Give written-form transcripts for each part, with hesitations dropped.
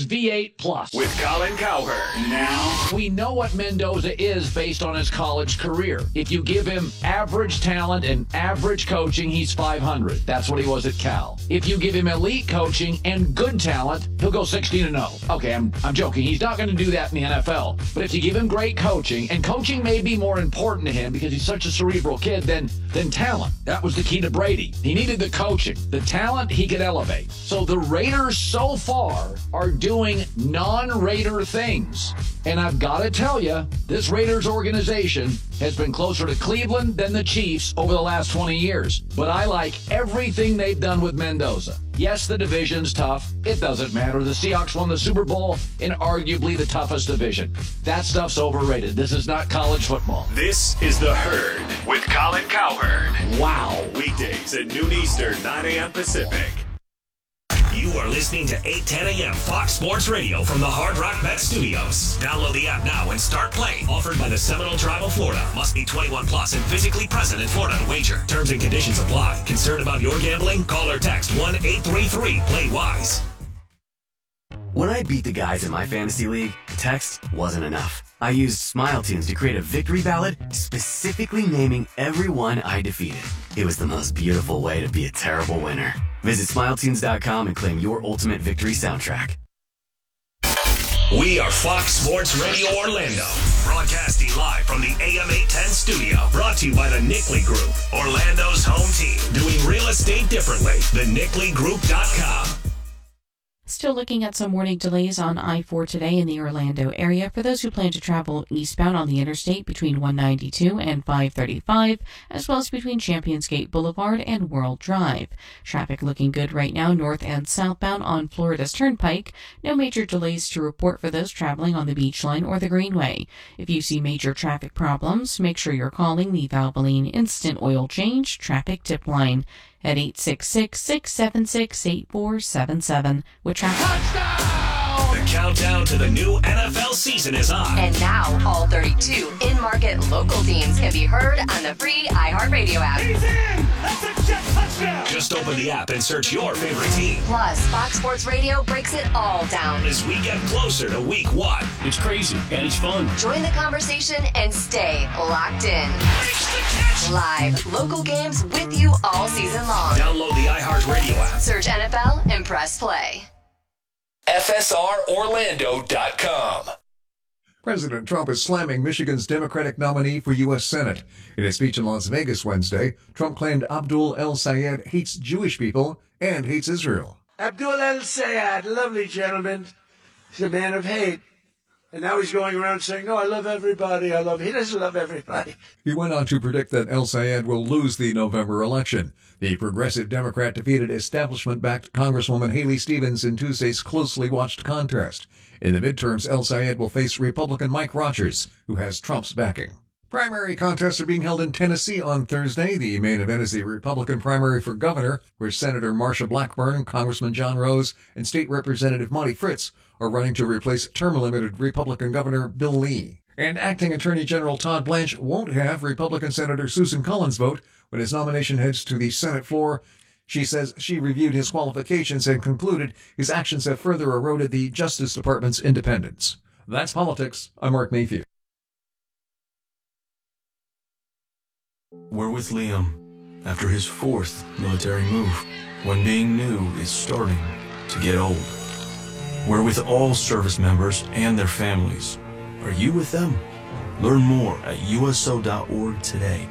V8 Plus. With Colin Cowherd. Now, we know what Mendoza is based on his college career. If you give him average talent and average coaching, he's 500. That's what he was at Cal. If you give him elite coaching and good talent, he'll go 16-0. Okay, I'm joking. He's not going to do that in the NFL. But if you give him great coaching, and coaching may be more important to him because he's such a cerebral kid than talent. That was the key to Brady. He needed the coaching. The talent he could elevate. So the Raiders so far are doing non-Raider things. And I've got to tell you, this Raiders organization has been closer to Cleveland than the Chiefs over the last 20 years. But I like everything they've done with Mendoza. Yes, the division's tough. It doesn't matter. The Seahawks won the Super Bowl in arguably the toughest division. That stuff's overrated. This is not college football. This is The Herd with Colin Cowherd. Wow. Weekdays at noon Eastern, 9 a.m. Pacific. You are listening to 8:10 a.m. Fox Sports Radio from the Hard Rock Bet Studios. Download the app now and start playing. Offered by the Seminole Tribe of Florida. Must be 21 plus and physically present in Florida to wager. Terms and conditions apply. Concerned about your gambling? Call or text 1-833-PLAY-WISE. When I beat the guys in my fantasy league, text wasn't enough. I used SmileTunes to create a victory ballad specifically naming everyone I defeated. It was the most beautiful way to be a terrible winner. Visit SmileTunes.com and claim your ultimate victory soundtrack. We are Fox Sports Radio Orlando, broadcasting live from the AM 810 studio. Brought to you by the Nickley Group, Orlando's home team. Doing real estate differently. TheNickleyGroup.com. Still looking at some morning delays on I-4 today in the Orlando area for those who plan to travel eastbound on the interstate between 192 and 535, as well as between Champions Gate Boulevard and World Drive. Traffic looking good right now north and southbound on Florida's Turnpike. No major delays to report for those traveling on the Beach Line or the Greenway. If you see major traffic problems, make sure you're calling the Valvoline Instant Oil Change Traffic Tip Line at 866-676-8477 with traffic. Touchdown! The countdown to the new NFL season is on. And now, all 32 in-market local teams can be heard on the free iHeartRadio app. He's in! That's a jet touchdown! Just open the app and search your favorite team. Plus, Fox Sports Radio breaks it all down as we get closer to week 1. It's crazy and it's fun. Join the conversation and stay locked in. Live local games with you all season long. Download the iHeartRadio app. Search NFL and press play. FSROrlando.com. President Trump is slamming Michigan's Democratic nominee for U.S. Senate. In a speech in Las Vegas Wednesday, Trump claimed Abdul El-Sayed hates Jewish people and hates Israel. Abdul El-Sayed, lovely gentleman. He's a man of hate. And now he's going around saying, no, I love everybody. He doesn't love everybody. He went on to predict that El-Sayed will lose the November election. The progressive Democrat defeated establishment-backed Congresswoman Haley Stevens in Tuesday's closely watched contest. In the midterms, El-Sayed will face Republican Mike Rogers, who has Trump's backing. Primary contests are being held in Tennessee on Thursday. The main event is the Republican primary for governor, where Senator Marsha Blackburn, Congressman John Rose, and State Representative Monty Fritz are running to replace term-limited Republican Governor Bill Lee. And acting Attorney General Todd Blanche won't have Republican Senator Susan Collins vote when his nomination heads to the Senate floor. She says she reviewed his qualifications and concluded his actions have further eroded the Justice Department's independence. That's politics. I'm Mark Mayfield. We're with Liam after his 4th military move, when being new is starting to get old. We're with all service members and their families. Are you with them? Learn more at USO.org today.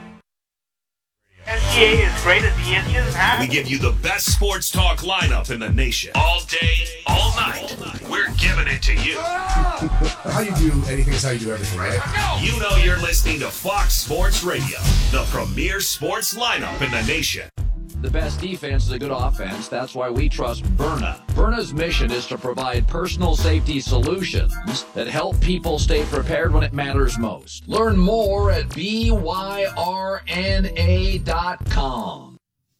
NCAA is great as the Indians, huh? We give you the best sports talk lineup in the nation. All day, all night. We're giving it to you. How you do anything is how you do everything, right? You know you're listening to Fox Sports Radio, the premier sports lineup in the nation. The best defense is a good offense. That's why we trust Byrna. Byrna's mission is to provide personal safety solutions that help people stay prepared when it matters most. Learn more at byrna.com.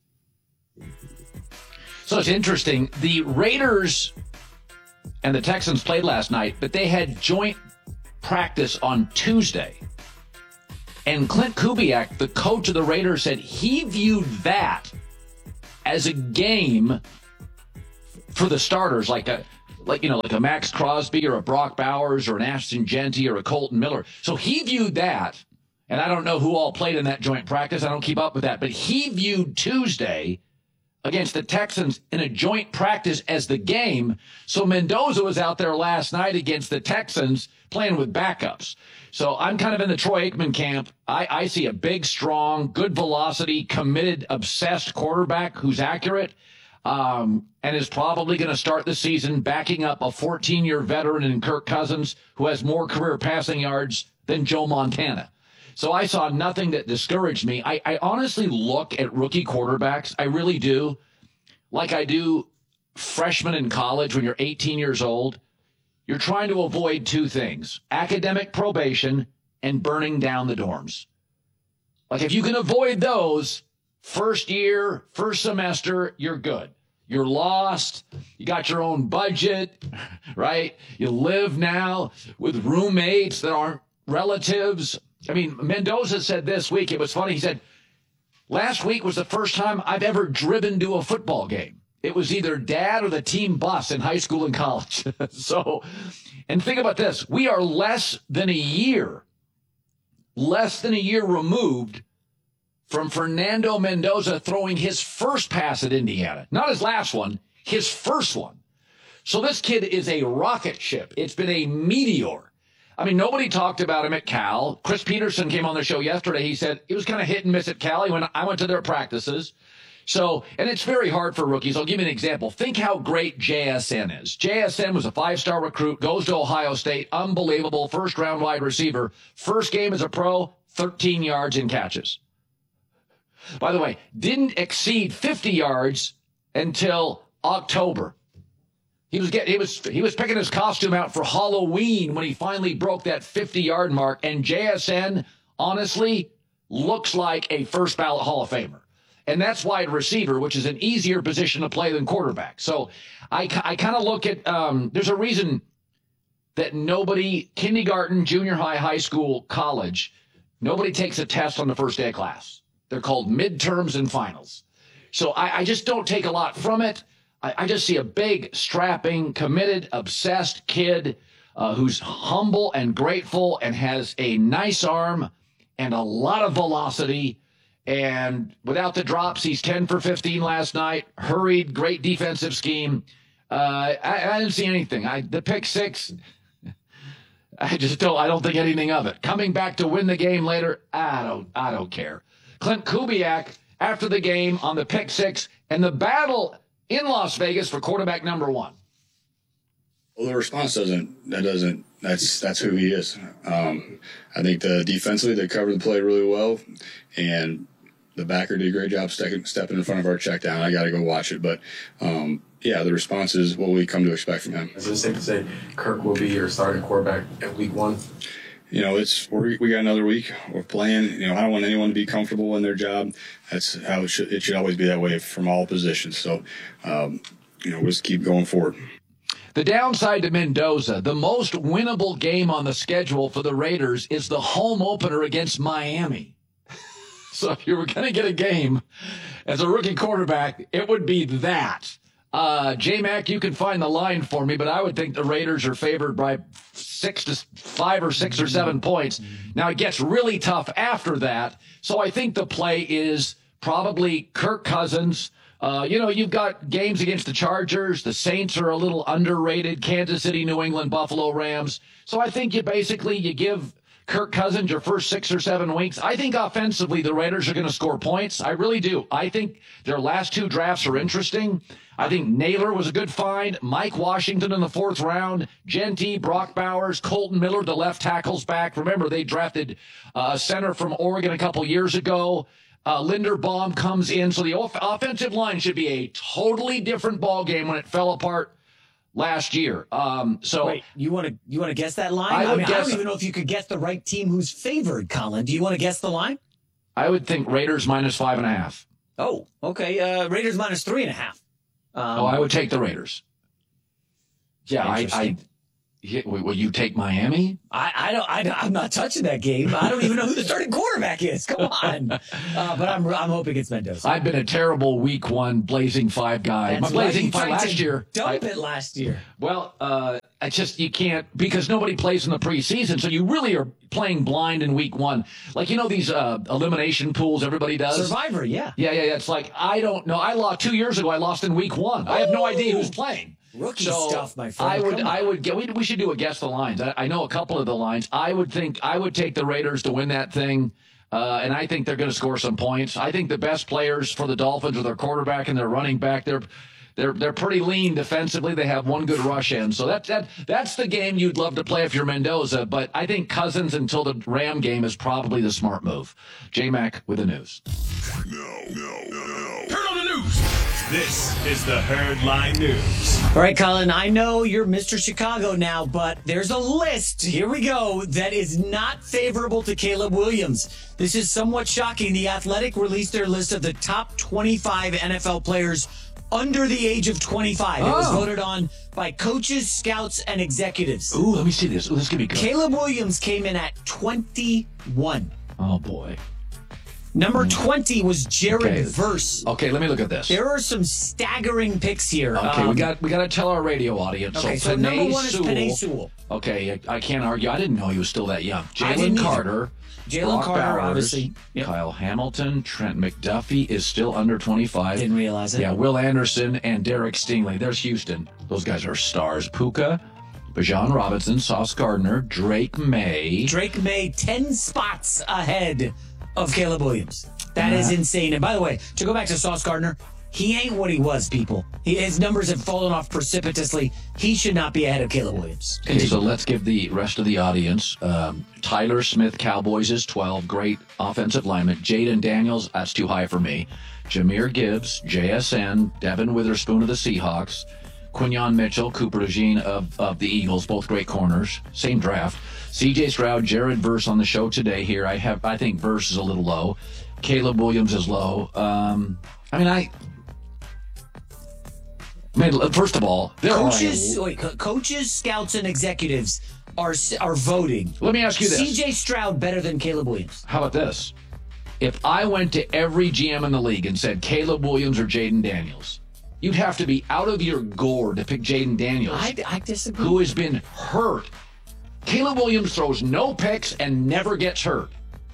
So it's interesting. The Raiders and the Texans played last night, but they had joint practice on Tuesday. And Clint Kubiak, the coach of the Raiders, said he viewed that as a game for the starters, like like a Max Crosby or a Brock Bowers or an Ashton Genty or a Colton Miller. So he viewed that, and I don't know who all played in that joint practice. I don't keep up with that. But he viewed Tuesday against the Texans in a joint practice as the game. So Mendoza was out there last night against the Texans playing with backups. So I'm kind of in the Troy Aikman camp. I see a big, strong, good velocity, committed, obsessed quarterback who's accurate and is probably going to start the season backing up a 14-year veteran in Kirk Cousins who has more career passing yards than Joe Montana. So I saw nothing that discouraged me. I honestly look at rookie quarterbacks. I really do. Like I do freshmen in college when you're 18 years old. You're trying to avoid two things: academic probation and burning down the dorms. Like if you can avoid those, first year, first semester, you're good. You're lost. You got your own budget, right? You live now with roommates that aren't relatives. I mean, Mendoza said this week, it was funny. He said, last week was the first time I've ever driven to a football game. It was either dad or the team bus in high school and college. So, and think about this. We are less than a year removed from Fernando Mendoza throwing his first pass at Indiana. Not his last one, his first one. So this kid is a rocket ship. It's been a meteor. I mean, nobody talked about him at Cal. Chris Peterson came on the show yesterday. He said he was kind of hit and miss at Cal. I went to their practices. So, and it's very hard for rookies. I'll give you an example. Think how great JSN is. JSN was a 5-star recruit, goes to Ohio State, unbelievable, first-round wide receiver. First game as a pro, 13 yards in catches. By the way, didn't exceed 50 yards until October. He was picking his costume out for Halloween when he finally broke that 50-yard mark. And JSN, honestly, looks like a first ballot Hall of Famer. And that's wide receiver, which is an easier position to play than quarterback. So I kind of look at, there's a reason that nobody, kindergarten, junior high, high school, college, nobody takes a test on the first day of class. They're called midterms and finals. So I just don't take a lot from it. I just see a big, strapping, committed, obsessed kid who's humble and grateful and has a nice arm and a lot of velocity. And without the drops, he's 10 for 15 last night. Hurried, great defensive scheme. I didn't see anything. The pick six, I don't think anything of it. Coming back to win the game later, I don't care. Clint Kubiak after the game on the pick six and the battle in Las Vegas for quarterback number one. Well, the response that's who he is. I think defensively they covered the play really well, and the backer did a great job stepping in front of our check down. I got to go watch it, but the response is what we come to expect from him. Is it safe to say Kirk will be your starting quarterback at week one? We got another week. We're playing. I don't want anyone to be comfortable in their job. That's how it should always be that way from all positions. So, we'll just keep going forward. The downside to Mendoza, the most winnable game on the schedule for the Raiders is the home opener against Miami. So if you were going to get a game as a rookie quarterback, it would be that. J-Mac, you can find the line for me, but I would think the Raiders are favored by 5 or 6 or 7 points. Now, it gets really tough after that. So I think the play is probably Kirk Cousins. You've got games against the Chargers. The Saints are a little underrated. Kansas City, New England, Buffalo, Rams. So I think you give Kirk Cousins your first 6 or 7 weeks. I think offensively the Raiders are going to score points. I really do. I think their last 2 drafts are interesting. I think Naylor was a good find. Mike Washington in the 4th round. Genty, Brock Bowers, Colton Miller, the left tackles back. Remember, they drafted a center from Oregon a couple years ago. Linderbaum comes in. So the offensive line should be a totally different ball game when it fell apart last year. Wait, you want to guess that line? I don't even know if you could guess the right team who's favored, Colin. Do you want to guess the line? I would think Raiders minus 5.5. Oh, okay. Raiders minus 3.5. I would take the Raiders. Yeah, Will you take Miami? I'm not touching that game. I don't even know who the starting quarterback is. Come on. But I'm hoping it's Mendoza. I've been a terrible week 1 Blazing 5 guy. That's Blazing 5 last year. Dump it last year. Well, you can't, because nobody plays in the preseason, so you really are playing blind in week 1. Like, these elimination pools everybody does? Survivor, yeah. Yeah. It's like, I don't know. I lost 2 years ago. I lost in week 1. I have no idea who's playing. Rookie stuff, my friend. We should do a guess the lines. I know a couple of the lines. I would take the Raiders to win that thing. And I think they're going to score some points. I think the best players for the Dolphins are their quarterback and their running back. They're pretty lean defensively. They have one good rush end. So that's the game you'd love to play if you're Mendoza. But I think Cousins until the Ram game is probably the smart move. J-Mac with the news. No. Turn on the news. This is the Herd Line News. All right, Colin, I know you're Mr. Chicago now, but there's a list, here we go, that is not favorable to Caleb Williams. This is somewhat shocking. The Athletic released their list of the top 25 NFL players under the age of 25. It was voted on by coaches, scouts, and executives. Ooh, let me see this. Ooh, this could be good. Caleb Williams came in at 21. Oh, boy. Number 20 was Jared Verse. Okay, let me look at this. There are some staggering picks here. Okay, we got to tell our radio audience. Okay, so number 1 is Penei Sewell. Okay, I can't argue. I didn't know he was still that young. Jalen Carter. Jalen Carter, Bowers, obviously. Yep. Kyle Hamilton. Trent McDuffie is still under 25. Didn't realize it. Yeah, Will Anderson and Derek Stingley. There's Houston. Those guys are stars. Puka, Bijan Robinson, Sauce Gardner, Drake May. Drake May 10 spots ahead of Caleb Williams. That is insane. And by the way, to go back to Sauce Gardner, he ain't what he was, people. His numbers have fallen off precipitously. He should not be ahead of Caleb Williams. Okay, so let's give the rest of the audience. Tyler Smith, Cowboys is 12. Great offensive lineman. Jaden Daniels, that's too high for me. Jahmyr Gibbs, JSN, Devin Witherspoon of the Seahawks. Quinyon Mitchell, Cooper DeJean of the Eagles, both great corners. Same draft. C.J. Stroud, Jared Verse on the show today here. I think Verse is a little low. Caleb Williams is low. First of all, coaches, scouts, and executives are voting. Let me ask you this. C.J. Stroud better than Caleb Williams. How about this? If I went to every GM in the league and said Caleb Williams or Jaden Daniels, you'd have to be out of your gourd to pick Jaden Daniels. I disagree. Who has been hurt. Caleb Williams throws no picks and never gets hurt.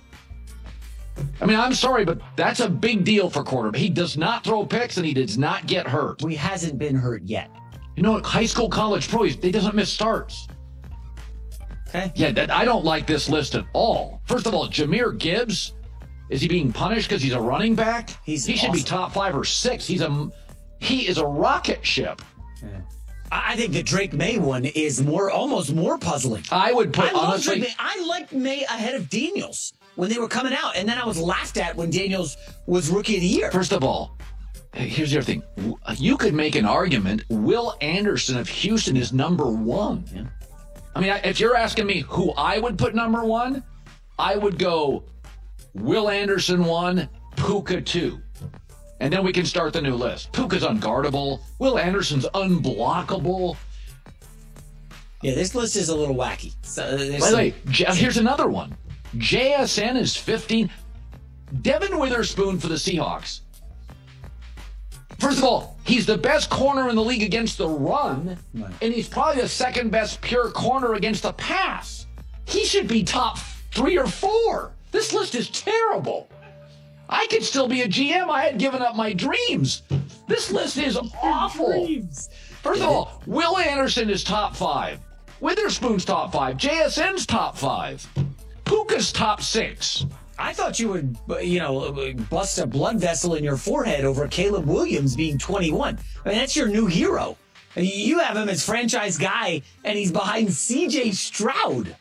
I mean, I'm sorry, but that's a big deal for quarterback. He does not throw picks and he does not get hurt. He hasn't been hurt yet. High school, college, pro, he doesn't miss starts. Okay. Yeah, I don't like this list at all. First of all, Jahmyr Gibbs, is he being punished because he's a running back? He should be top 5 or 6. He is a rocket ship. Yeah. I think the Drake May one is almost more puzzling. I would put, honestly... I liked May ahead of Daniels when they were coming out, and then I was laughed at when Daniels was Rookie of the Year. First of all, here's the other thing. You could make an argument Will Anderson of Houston is number 1. Yeah. I mean, if you're asking me who I would put number 1, I would go Will Anderson 1, Puka 2. And then we can start the new list. Puka's unguardable. Will Anderson's unblockable. Yeah, this list is a little wacky. By the way, here's another one. JSN is 15. Devin Witherspoon for the Seahawks. First of all, he's the best corner in the league against the run, and he's probably the second best pure corner against the pass. He should be top 3 or 4. This list is terrible. I could still be a GM. I had given up my dreams. This list is awful. First of all, Will Anderson is top 5. Witherspoon's top 5. JSN's top 5. Puka's top 6. I thought you would, bust a blood vessel in your forehead over Caleb Williams being 21. I mean, that's your new hero. You have him as franchise guy, and he's behind C.J. Stroud.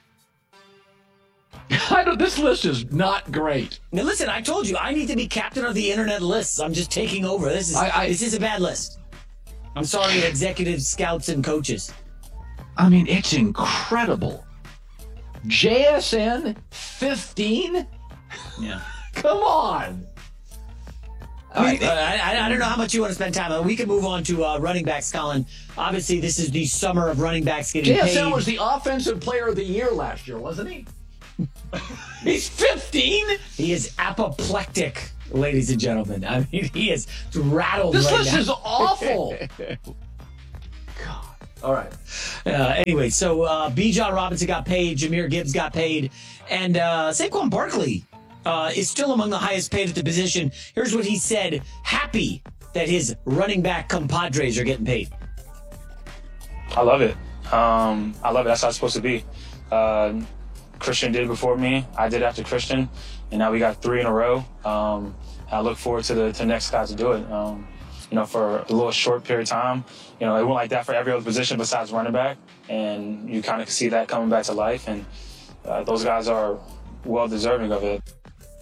This list is not great. Now, listen, I told you, I need to be captain of the internet lists. I'm just taking over. This is a bad list. I'm sorry, executives, scouts, and coaches. I mean, it's incredible. JSN, 15? Yeah. Come on. All right. I don't know how much you want to spend time on. We can move on to running backs, Colin. Obviously, this is the summer of running backs getting paid. JSN was the offensive player of the year last year, wasn't he? He's 15. He is apoplectic, ladies and gentlemen. I mean, he is rattled This right list now. is awful. God. All right. Anyway, so Bijan Robinson got paid, Jahmyr Gibbs got paid, and Saquon Barkley is still among the highest paid at the position. Here's what he said, happy that his running back compadres are getting paid. I love it. I love it. That's how it's supposed to be. Christian did it before me. I did after Christian, and now we got 3 in a row. I look forward to the next guy to do it. For a little short period of time, it went like that for every other position besides running back, and you kind of can see that coming back to life, and those guys are well deserving of it.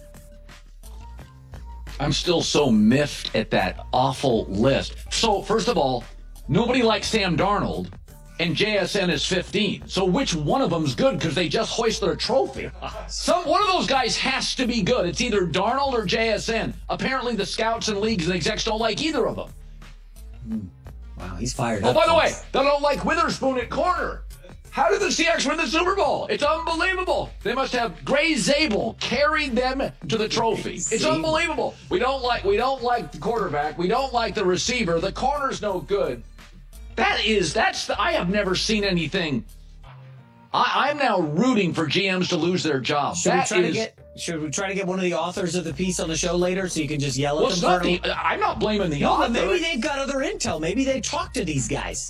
I'm still so miffed at that awful list. So, first of all, nobody likes Sam Darnold, and JSN is 15. So which one of them's good because they just hoisted a trophy? One of those guys has to be good. It's either Darnold or JSN. Apparently the scouts and leagues and execs don't like either of them. Wow, he's fired up. Oh, by the way, folks. they don't like Witherspoon at corner. How did the Seahawks win the Super Bowl? It's unbelievable. They must have Gray Zabel carried them to the trophy. It's unbelievable. We don't like the quarterback. We don't like the receiver. The corner's no good. I have never seen anything. I'm now rooting for GMs to lose their job. Should we try to get one of the authors of the piece on the show later so you can just yell at them? I'm not blaming the author. Maybe they've got other intel. Maybe they talk to these guys.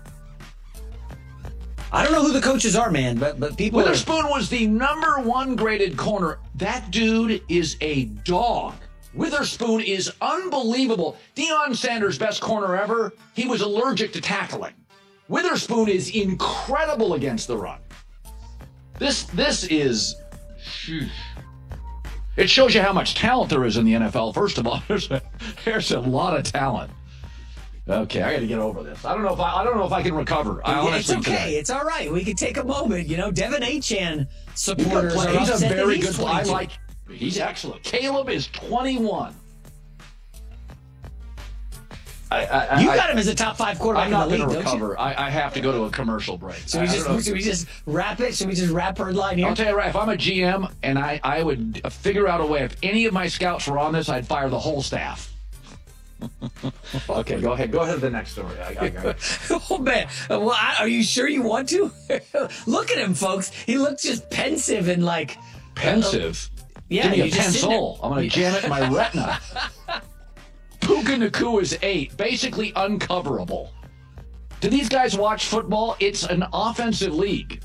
I don't know who the coaches are, man, but people. Witherspoon was the number 1 graded corner. That dude is a dog. Witherspoon is unbelievable. Deion Sanders' best corner ever. He was allergic to tackling. Witherspoon is incredible against the run. This is. It shows you how much talent there is in the NFL. First of all, there's a lot of talent. Okay, I got to get over this. I don't know if I can recover. It's okay. It's all right. We can take a moment. Devin Achane supporters are he's upset a very that he's good player. 22. He's excellent. Caleb is 21. You got him as a top 5 quarterback I'm not in the league, going to don't you? recover. I have to go to a commercial break. Should we just wrap it? Should we just wrap her line here? I'll tell you right. If I'm a GM and I would figure out a way, if any of my scouts were on this, I'd fire the whole staff. Okay, go ahead. Go ahead to the next story. Oh, man. Well, are you sure you want to? Look at him, folks. He looks just pensive and like... Pensive? Yeah, give me a pencil. I'm going to jam it in my retina. Puka Nacua is 8, basically uncoverable. Do these guys watch football? It's an offensive league.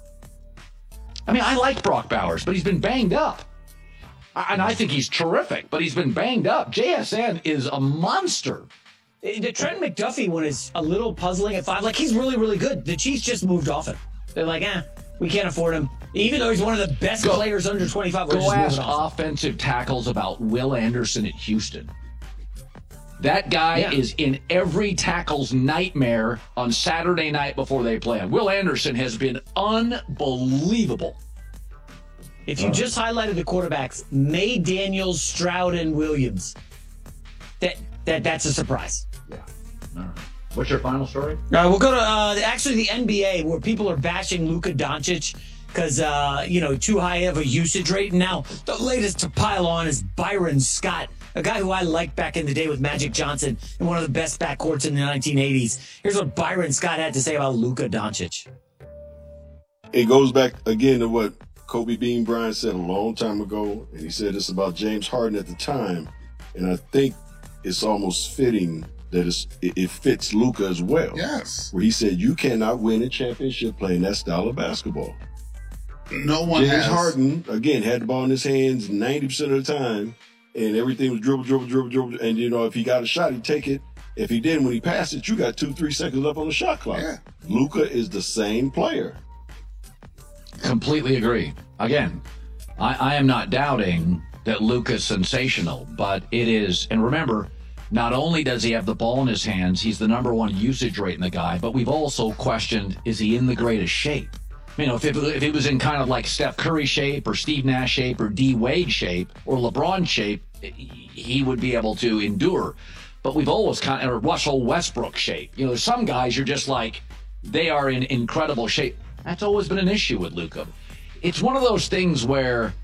I mean, I like Brock Bowers, but he's been banged up. And I think he's terrific, but he's been banged up. JSN is a monster. The Trent McDuffie one is a little puzzling at 5. Like, he's really, really good. The Chiefs just moved off him. They're like, we can't afford him. Even though he's one of the best players under 25. Go ask offensive tackles about Will Anderson at Houston. That guy is in every tackle's nightmare on Saturday night before they play him. Will Anderson has been unbelievable. If you just highlighted the quarterbacks, May, Daniels, Stroud, and Williams, that's a surprise. Yeah. All right. What's your final story? We'll go to actually the NBA, where people are bashing Luka Doncic because too high of a usage rate. And now the latest to pile on is Byron Scott, a guy who I liked back in the day with Magic Johnson and one of the best backcourts in the 1980s. Here's what Byron Scott had to say about Luka Doncic. It goes back again to what Kobe Bean Bryant said a long time ago, and he said this about James Harden at the time, and I think it's almost fitting that it fits Luka as well. Yes. Where he said you cannot win a championship playing that style of basketball. No one James Harden, again, had the ball in his hands 90% of the time, and everything was dribble. And, if he got a shot, he'd take it. If he didn't, when he passed it, you got 2-3 seconds left on the shot clock. Yeah. Luka is the same player. Completely agree. Again, I am not doubting that Luka's sensational, but it is, and remember, not only does he have the ball in his hands, he's the number 1 usage rate in the guy, but we've also questioned, is he in the greatest shape? If he was in kind of like Steph Curry shape or Steve Nash shape or D Wade shape or LeBron shape, he would be able to endure. But we've always kind of, Russell Westbrook shape. You know, there's some guys you're just like, they are in incredible shape. That's always been an issue with Luka. It's one of those things where,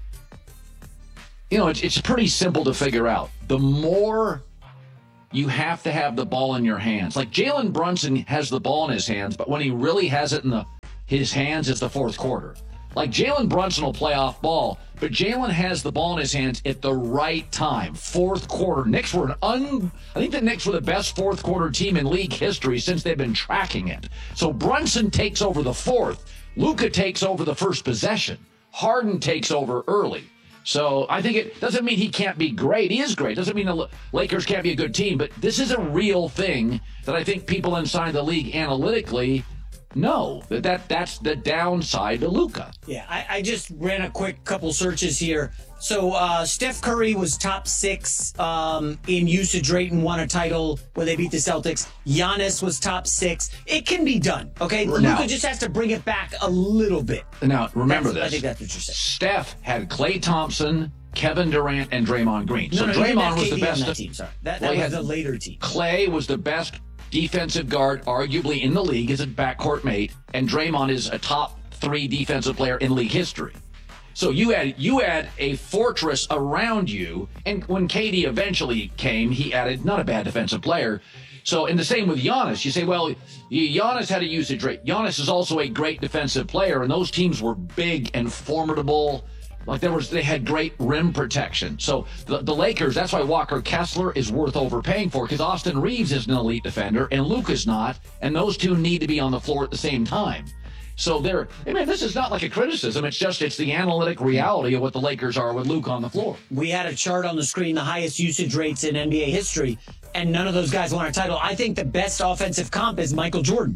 you know, it's pretty simple to figure out. The more you have to have the ball in your hands. Like Jalen Brunson has the ball in his hands, but when he really has it in his hands, it's the fourth quarter. Like Jalen Brunson will play off ball, but Jalen has the ball in his hands at the right time. Fourth quarter. Knicks were I think the Knicks were the best fourth quarter team in league history since they've been tracking it. So Brunson takes over the fourth. Luka takes over the first possession. Harden takes over early. So I think it doesn't mean he can't be great. He is great. Doesn't mean the Lakers can't be a good team. But this is a real thing that I think people inside the league analytically know that's the downside to Luka. Yeah, I just ran a quick couple searches here. So Steph Curry was top 6 in usage rate and won a title when they beat the Celtics. Giannis was top 6. It can be done, okay? Luka just has to bring it back a little bit. Now, remember this. I think that's what you're saying. Steph had Klay Thompson, Kevin Durant, and Draymond Green. So No, Draymond was the best. On that team, sorry. That was the later team. Klay was the best defensive guard, arguably in the league, as a backcourt mate, and Draymond is a top 3 defensive player in league history. So you had a fortress around you, and when KD eventually came, he added not a bad defensive player. So, and the same with Giannis. You say, well, Giannis had a usage rate. Giannis is also a great defensive player, and those teams were big and formidable. Like they had great rim protection. So the Lakers, that's why Walker Kessler is worth overpaying for, because Austin Reeves is an elite defender and Luka's not, and those two need to be on the floor at the same time. So this is not like a criticism. It's the analytic reality of what the Lakers are with Luka on the floor. We had a chart on the screen, the highest usage rates in NBA history, and none of those guys won a title. I think the best offensive comp is Michael Jordan.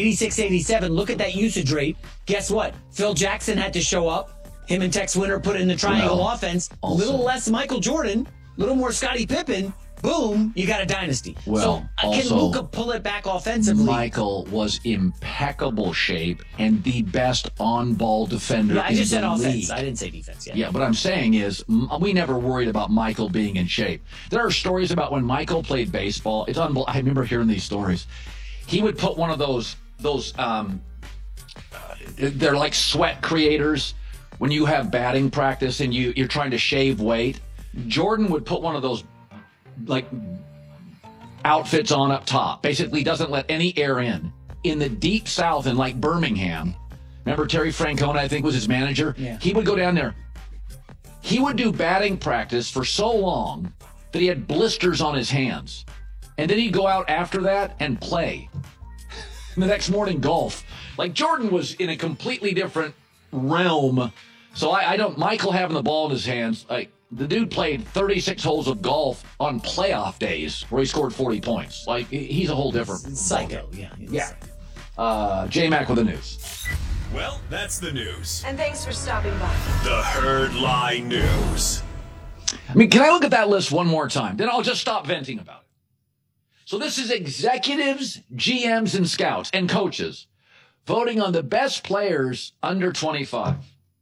86-87. Look at that usage rate. Guess what? Phil Jackson had to show up. Him and Tex Winter put in the triangle offense. A little less Michael Jordan, a little more Scottie Pippen. Boom, you got a dynasty. Well, so can Luka pull it back offensively? Michael was impeccable shape and the best on-ball defender in the league. I just said offense. I didn't say defense yet. Yeah, what I'm saying is we never worried about Michael being in shape. There are stories about when Michael played baseball. It's unbelievable. I remember hearing these stories. He would put one of those they're like sweat creators. When you have batting practice and you're trying to shave weight, Jordan would put one of those like outfits on up top. Basically doesn't let any air in the deep south in like Birmingham. Remember Terry Francona, I think, was his manager? Yeah. He would go down there. He would do batting practice for so long that he had blisters on his hands. And then he'd go out after that and play. And the next morning, golf. Like Jordan was in a completely different realm. So I don't, Michael having the ball in his hands, like the dude played 36 holes of golf on playoff days where he scored 40 points. Like he's a whole different psycho. Yeah. J-Mac with the news. Well, that's the news. And thanks for stopping by. The Herd Lie News. I mean, can I look at that list one more time? Then I'll just stop venting about it. So this is executives, GMs, and scouts, and coaches voting on the best players under 25.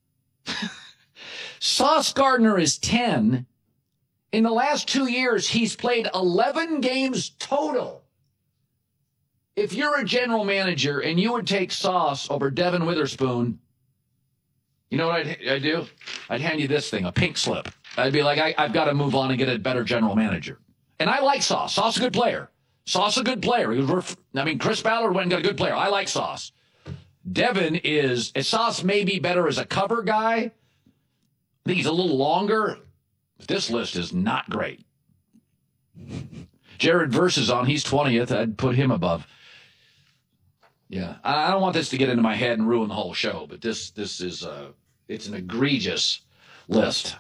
Sauce Gardner is 10. In the last 2 years, he's played 11 games total. If you're a general manager and you would take Sauce over Devin Witherspoon, you know what I'd do? I'd hand you this thing, a pink slip. I'd be like, I've got to move on and get a better general manager. And I like Sauce. Sauce is a good player. Sauce is a good player. Chris Ballard went and got a good player. I like Sauce. Devin Sauce may be better as a cover guy. I think he's a little longer. This list is not great. Jared Verse is on. He's 20th. I'd put him above. Yeah. I don't want this to get into my head and ruin the whole show, but this is it's an egregious list.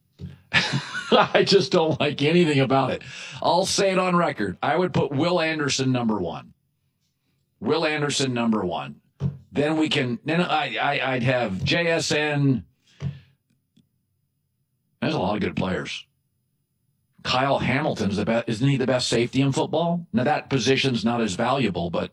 I just don't like anything about it. I'll say it on record. I would put Will Anderson number 1. Will Anderson number 1. Then I'd have JSN. There's a lot of good players. Kyle Hamilton's the best. Isn't he the best safety in football? Now that position's not as valuable, but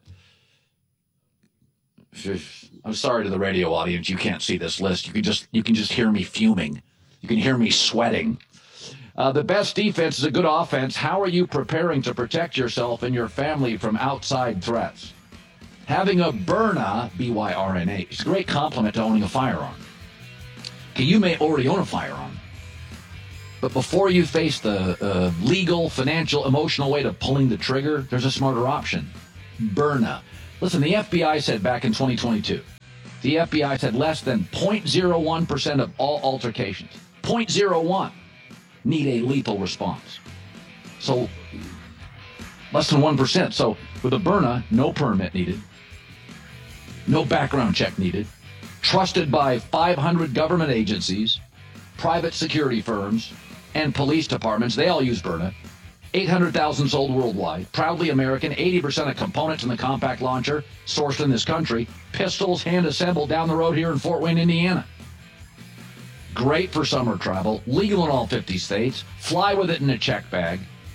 I'm sorry to the radio audience. You can't see this list. You can just hear me fuming. You can hear me sweating. The best defense is a good offense. How are you preparing to protect yourself and your family from outside threats? Having a Byrna, B-Y-R-N-A, is a great compliment to owning a firearm. Okay, you may already own a firearm, but before you face the legal, financial, emotional way to pulling the trigger, there's a smarter option. Byrna. Listen, the FBI said back in 2022, the FBI said less than 0.01% of all altercations, 0.01, need a lethal response. So, less than 1%. So, with a Byrna, no permit needed, no background check needed, trusted by 500 government agencies, private security firms, and police departments. They all use Byrna. 800,000 sold worldwide. Proudly American. 80% of components in the compact launcher sourced in this country. Pistols hand-assembled down the road here in Fort Wayne, Indiana. Great for summer travel. Legal in all 50 states. Fly with it in a check bag.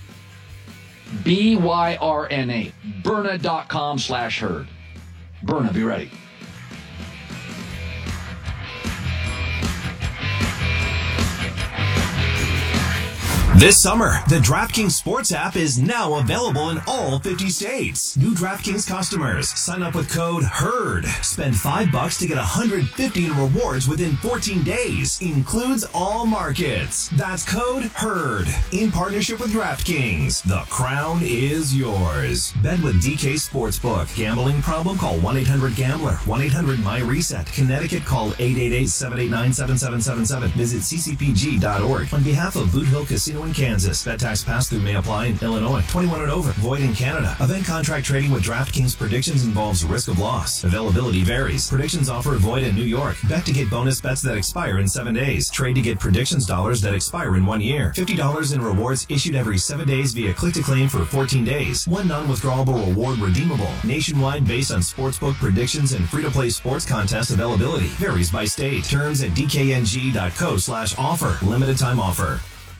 B-Y-R-N-A. Byrna.com/herd. Byrna, be ready. This summer, the DraftKings Sports app is now available in all 50 states. New DraftKings customers, sign up with code HERD. Spend $5 to get $150 in rewards within 14 days. Includes all markets. That's code HERD. In partnership with DraftKings, the crown is yours. Bet with DK Sportsbook. Gambling problem? Call 1-800-GAMBLER. 1-800-MY-RESET. Connecticut, call 888-789-7777. Visit ccpg.org. On behalf of Boot Hill Casino in Kansas. Bet tax pass-through may apply in Illinois. 21 and over. Void in Canada. Event contract trading with DraftKings Predictions involves risk of loss. Availability varies. Predictions offered void in New York. Bet to get bonus bets that expire in 7 days. Trade to get predictions dollars that expire in 1 year. $50 in rewards issued every 7 days via click-to-claim for 14 days. One non-withdrawable reward redeemable. Nationwide based on sportsbook predictions and free-to-play sports contest availability. Varies by state. Terms at dkng.co/offer. Limited time offer.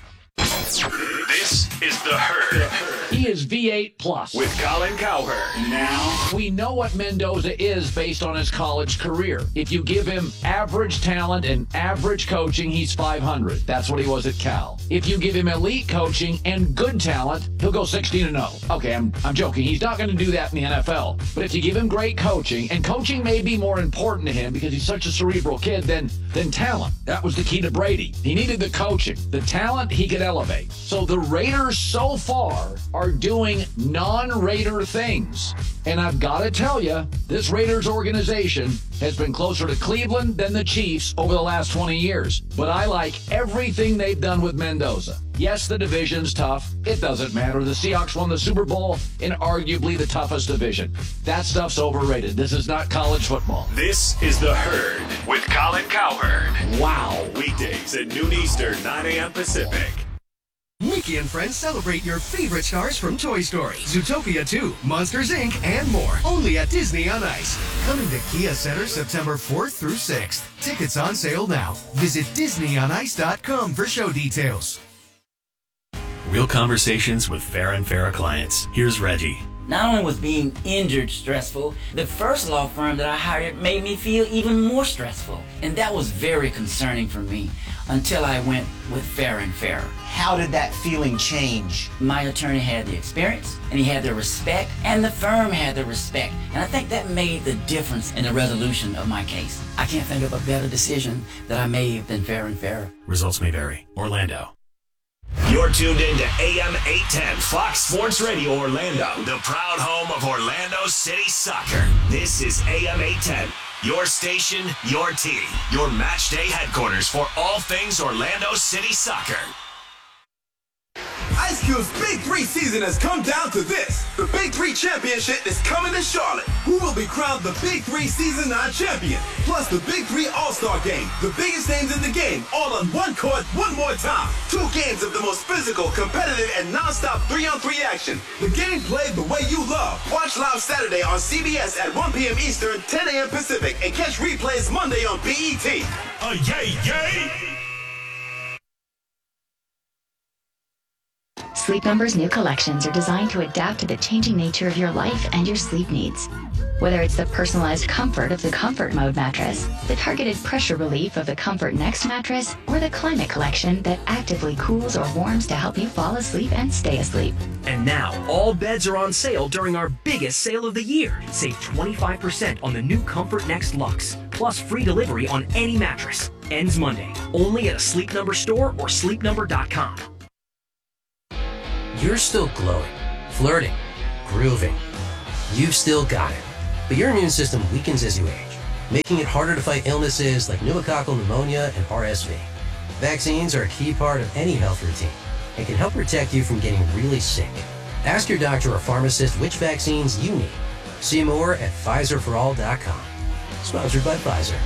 This is The Herd. He is V8 Plus. With Colin Cowherd. Now, we know what Mendoza is based on his college career. If you give him average talent and average coaching, he's 500. That's what he was at Cal. If you give him elite coaching and good talent, he'll go 16-0. Okay, I'm joking. He's not going to do that in the NFL. But if you give him great coaching, and coaching may be more important to him because he's such a cerebral kid than talent. That was the key to Brady. He needed the coaching. The talent he could elevate. So the Raiders so far are doing non-Raider things. And I've got to tell you, this Raiders organization has been closer to Cleveland than the Chiefs over the last 20 years. But I like everything they've done with Mendoza. Yes, the division's tough. It doesn't matter. The Seahawks won the Super Bowl in arguably the toughest division. That stuff's overrated. This is not college football. This is The Herd with Colin Cowherd. Wow. Weekdays at noon Eastern, 9 a.m. Pacific. Mickey and friends celebrate your favorite stars from Toy Story, Zootopia 2, Monsters, Inc., and more. Only at Disney on Ice. Coming to Kia Center September 4th through 6th. Tickets on sale now. Visit DisneyOnIce.com for show details. Real conversations with Farrah and Farrah clients. Here's Reggie. Not only was being injured stressful, the first law firm that I hired made me feel even more stressful. And that was very concerning for me until I went with Farrah and Farrah. How did that feeling change? My attorney had the experience, and he had the respect, and the firm had the respect. And I think that made the difference in the resolution of my case. I can't think of a better decision that I made than Farrah and Farrah. Results may vary. Orlando. You're tuned in to AM 810 Fox Sports Radio Orlando, the proud home of Orlando City Soccer. This is AM 810, your station, your team, your match day headquarters for all things Orlando City Soccer. Ice Cube's Big 3 season has come down to this. The Big 3 Championship is coming to Charlotte. Who will be crowned the Big 3 Season 9 champion? Plus the Big 3 All-Star Game. The biggest names in the game, all on one court, one more time. 2 games of the most physical, competitive, and non-stop 3-on-3 action. The game played the way you love. Watch live Saturday on CBS at 1 p.m. Eastern, 10 a.m. Pacific, and catch replays Monday on BET. Yay, yay! Sleep Number's new collections are designed to adapt to the changing nature of your life and your sleep needs. Whether it's the personalized comfort of the Comfort Mode mattress, the targeted pressure relief of the Comfort Next mattress, or the Climate Collection that actively cools or warms to help you fall asleep and stay asleep. And now, all beds are on sale during our biggest sale of the year. Save 25% on the new Comfort Next Luxe, plus free delivery on any mattress. Ends Monday, only at a Sleep Number store or sleepnumber.com. You're still glowing, flirting, grooving. You've still got it. But your immune system weakens as you age, making it harder to fight illnesses like pneumococcal pneumonia and RSV. Vaccines are a key part of any health routine and can help protect you from getting really sick. Ask your doctor or pharmacist which vaccines you need. See more at PfizerForAll.com. Sponsored by Pfizer.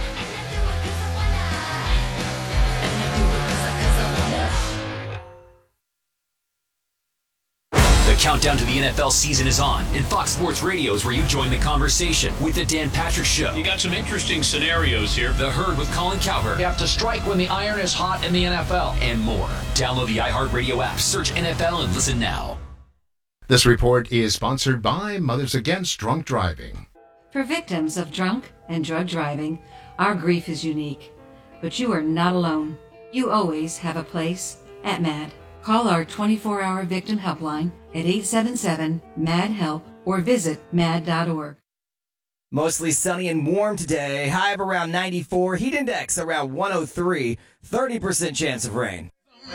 The countdown to the NFL season is on, and Fox Sports Radio is where you join the conversation with the Dan Patrick Show. You got some interesting scenarios here. The Herd with Colin Cowherd. You have to strike when the iron is hot in the NFL. And more. Download the iHeartRadio app, search NFL, and listen now. This report is sponsored by Mothers Against Drunk Driving. For victims of drunk and drug driving, our grief is unique. But you are not alone. You always have a place at MAD. Call our 24-hour victim helpline at 877-MAD-HELP or visit mad.org. Mostly sunny and warm today. High of around 94. Heat index around 103. 30% chance of rain.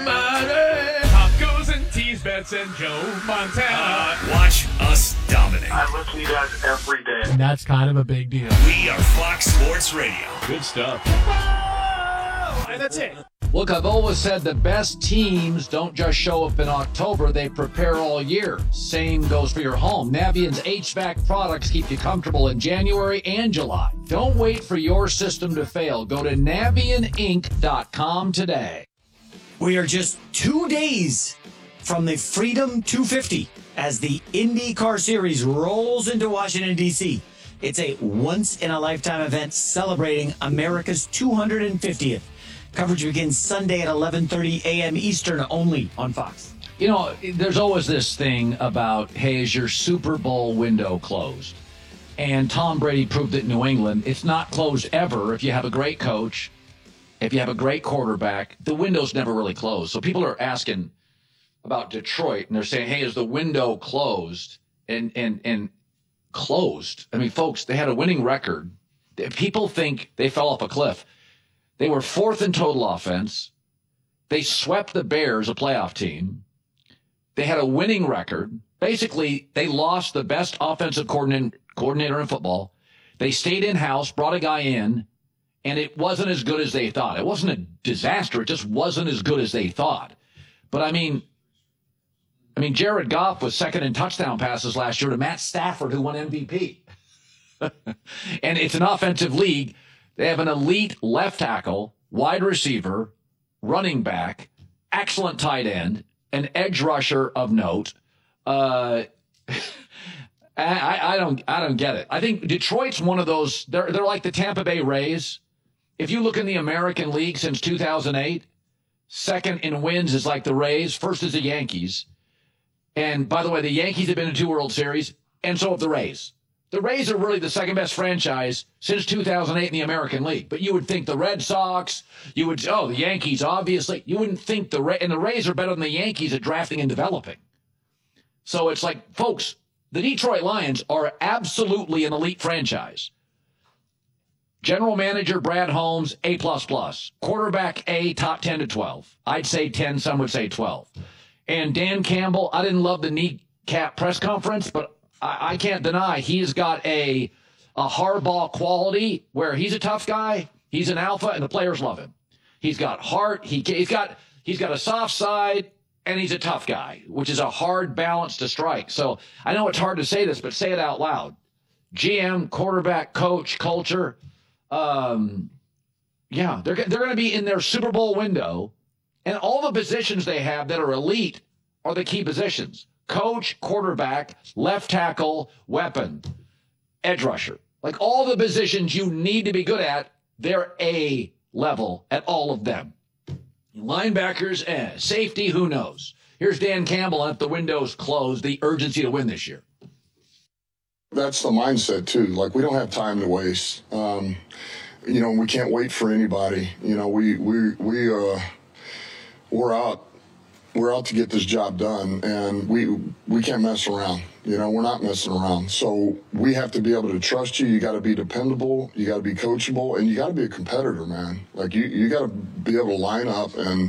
Tacos and teas, bets and Joe Montana. Watch us dominate. I listen to you guys every day. And that's kind of a big deal. We are Fox Sports Radio. Good stuff. And that's it. Look, I've always said the best teams don't just show up in October, they prepare all year. Same goes for your home. Navient's HVAC products keep you comfortable in January and July. Don't wait for your system to fail. Go to NavientInc.com today. We are just 2 days from the Freedom 250 as the IndyCar Series rolls into Washington, D.C. It's a once-in-a-lifetime event celebrating America's 250th. Coverage begins Sunday at 11:30 a.m. Eastern, only on Fox. You know, there's always this thing about, hey, is your Super Bowl window closed? And Tom Brady proved it in New England. It's not closed ever if you have a great coach, if you have a great quarterback. The window's never really closed. So people are asking about Detroit, and they're saying, hey, is the window closed? And closed. I mean, folks, they had a winning record. People think they fell off a cliff. They were fourth in total offense. They swept the Bears, a playoff team. They had a winning record. Basically, they lost the best offensive coordinator in football. They stayed in-house, brought a guy in, and it wasn't as good as they thought. It wasn't a disaster. It just wasn't as good as they thought. But, I mean, Jared Goff was second in touchdown passes last year to Matt Stafford, who won MVP. And it's an offensive league. They have an elite left tackle, wide receiver, running back, excellent tight end, an edge rusher of note. I don't get it. I think Detroit's one of those. They're like the Tampa Bay Rays. If you look in the American League since 2008, second in wins is like the Rays. First is the Yankees. And by the way, the Yankees have been to 2 World Series, and so have the Rays. The Rays are really the second best franchise since 2008 in the American League. But you would think the Red Sox, the Yankees, obviously. You wouldn't think the Rays are better than the Yankees at drafting and developing. So it's like, folks, the Detroit Lions are absolutely an elite franchise. General manager Brad Holmes, A++. Quarterback A, top 10 to 12. I'd say 10, some would say 12. And Dan Campbell, I didn't love the kneecap press conference, but I can't deny he's got a Harbaugh quality where he's a tough guy, he's an alpha, and the players love him. He's got heart, he's got a soft side, and he's a tough guy, which is a hard balance to strike. So I know it's hard to say this, but say it out loud. GM, quarterback, coach, culture, they're going to be in their Super Bowl window, and all the positions they have that are elite are the key positions. Coach, quarterback, left tackle, weapon, edge rusher. Like all the positions you need to be good at, they're A level at all of them. Linebackers, safety, who knows? Here's Dan Campbell, and if the window's closed, the urgency to win this year. That's the mindset, too. Like, we don't have time to waste. We can't wait for anybody. We're out to get this job done, and we can't mess around. We're not messing around. So we have to be able to trust you. You got to be dependable. You got to be coachable, and you got to be a competitor, man. Like, you got to be able to line up and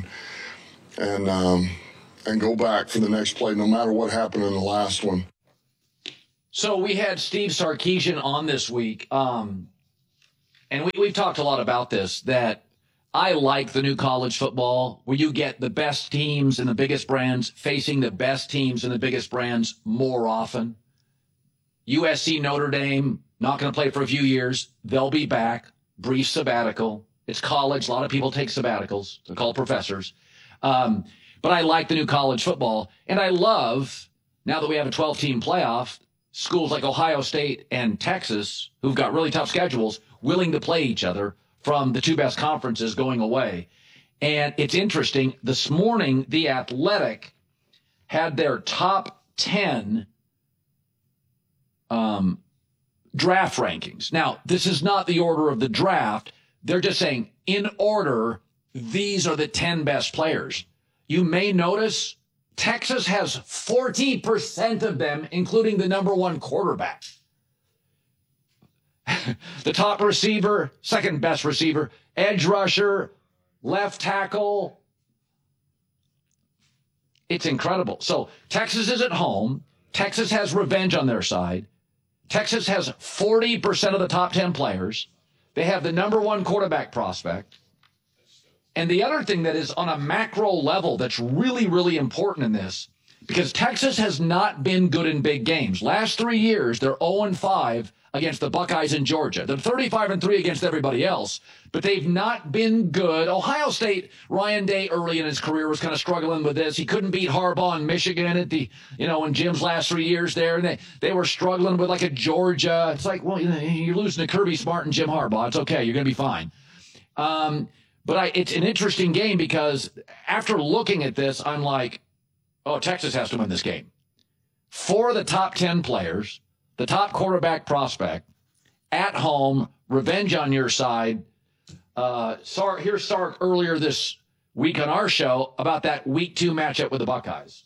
go back for the next play, no matter what happened in the last one. So we had Steve Sarkisian on this week, and we've talked a lot about this, that I like the new college football where you get the best teams and the biggest brands facing the best teams and the biggest brands more often. USC, Notre Dame, not going to play for a few years. They'll be back. Brief sabbatical. It's college. A lot of people take sabbaticals. They're called professors. But I like the new college football. And I love, now that we have a 12-team playoff, schools like Ohio State and Texas, who've got really tough schedules, willing to play each other from the two best conferences going away. And it's interesting. This morning, The Athletic had their top 10 draft rankings. Now, this is not the order of the draft. They're just saying, in order, these are the 10 best players. You may notice Texas has 40% of them, including the number one quarterback. The top receiver, second best receiver, edge rusher, left tackle. It's incredible. So Texas is at home. Texas has revenge on their side. Texas has 40% of the top 10 players. They have the number one quarterback prospect. And the other thing that is on a macro level that's really, really important in this, because Texas has not been good in big games. Last 3 years, they're 0-5 against the Buckeyes in Georgia. They're 35-3 against everybody else, but they've not been good. Ohio State, Ryan Day early in his career was kind of struggling with this. He couldn't beat Harbaugh in Michigan at in Jim's last 3 years there, and they were struggling with like a Georgia. It's like, well, you're losing to Kirby Smart and Jim Harbaugh. It's okay. You're going to be fine. But it's an interesting game because after looking at this, I'm like, oh, Texas has to win this game. 4 of the top 10 players, the top quarterback prospect, at home, revenge on your side. Here's Sark earlier this week on our show about that week 2 matchup with the Buckeyes.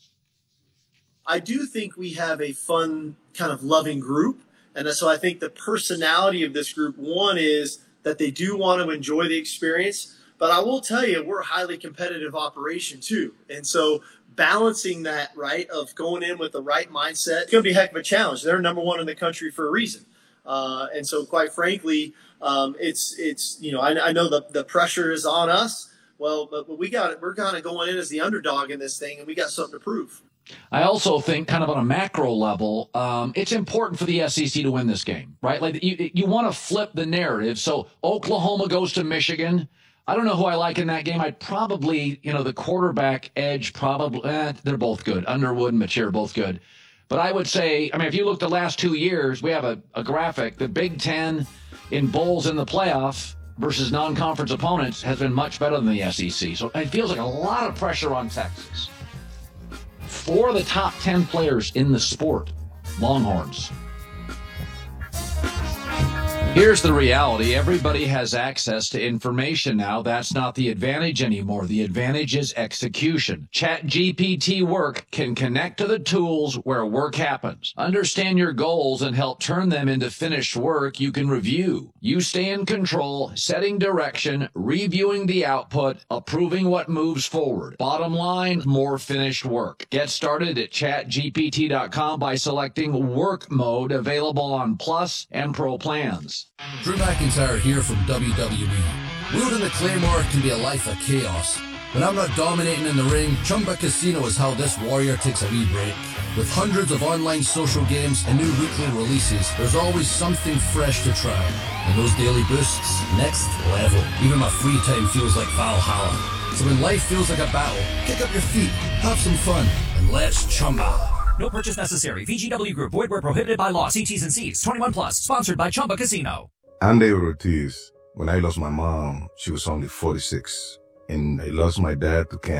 I do think we have a fun, kind of loving group. And so I think the personality of this group, one is that they do want to enjoy the experience. But I will tell you, we're a highly competitive operation too. And so balancing that, right, of going in with the right mindset, it's going to be a heck of a challenge. They're number one in the country for a reason. And so quite frankly, it's I know the pressure is on us. Well, but we're kind of going in as the underdog in this thing, and we got something to prove. I also think kind of on a macro level, it's important for the SEC to win this game, right? Like you want to flip the narrative. So Oklahoma goes to Michigan. I don't know who I like in that game. I'd probably, the quarterback edge, probably, they're both good. Underwood and Mature, both good. But I would say, if you look the last 2 years, we have a graphic. The Big Ten in bowls in the playoff versus non-conference opponents has been much better than the SEC. So it feels like a lot of pressure on Texas. 4 of the top 10 players in the sport, Longhorns. Here's the reality. Everybody has access to information now. That's not the advantage anymore. The advantage is execution. ChatGPT Work can connect to the tools where work happens. Understand your goals and help turn them into finished work you can review. You stay in control, setting direction, reviewing the output, approving what moves forward. Bottom line, more finished work. Get started at chatgpt.com by selecting Work Mode, available on Plus and Pro plans. Drew McIntyre here from WWE. Wielding the Claymore can be a life of chaos. When I'm not dominating in the ring, Chumba Casino is how this warrior takes a wee break. With hundreds of online social games and new weekly releases, there's always something fresh to try. And those daily boosts, next level. Even my free time feels like Valhalla. So when life feels like a battle, kick up your feet, have some fun, and let's Chumba. No purchase necessary. VGW Group. Void where prohibited by law. See T's and C's. 21 plus. Sponsored by Chumba Casino. I'm David Ortiz. When I lost my mom, she was only 46. And I lost my dad to cancer.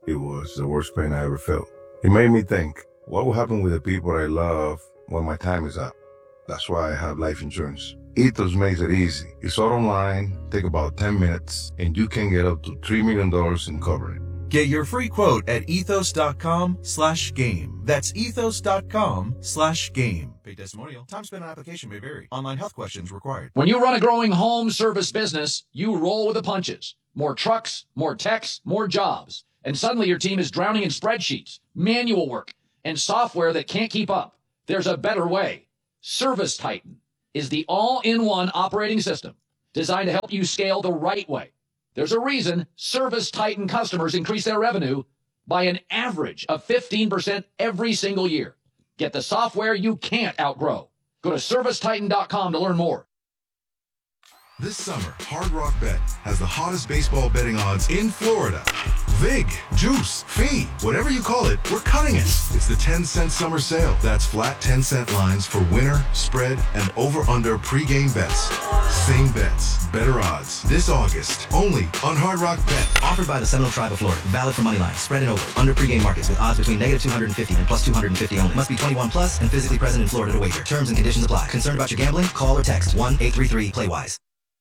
it was the worst pain I ever felt. It made me think, what will happen with the people I love when my time is up? That's why I have life insurance. Ethos makes it easy. It's all online, take about 10 minutes, and you can get up to $3 million in coverage. Get your free quote at ethos.com/game. That's ethos.com/game. Paid testimonial. Time spent on application may vary. Online health questions required. When you run a growing home service business, you roll with the punches. More trucks, more techs, more jobs. And suddenly your team is drowning in spreadsheets, manual work, and software that can't keep up. There's a better way. Service Titan is the all-in-one operating system designed to help you scale the right way. There's a reason Service Titan customers increase their revenue by an average of 15% every single year. Get the software you can't outgrow. Go to ServiceTitan.com to learn more. This summer, Hard Rock Bet has the hottest baseball betting odds in Florida. Vig, juice, fee, whatever you call it, we're cutting it. It's the 10-cent summer sale. That's flat 10-cent lines for winner, spread, and over-under pregame bets. Same bets, better odds. This August, only on Hard Rock Bet. Offered by the Seminole Tribe of Florida. Valid for money line, spread and over. Under pregame markets with odds between -250 and +250 only. Must be 21 plus and physically present in Florida to wager. Terms and conditions apply. Concerned about your gambling? Call or text 1-833-PLAY-WISE.